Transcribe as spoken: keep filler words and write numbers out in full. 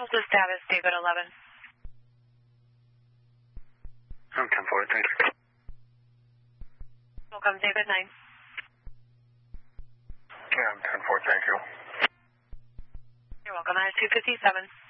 the status, David eleven. I'm ten forty, thank you. Welcome, David nine. Yeah, I'm ten four, thank you. You're welcome. I have two fifty-seven.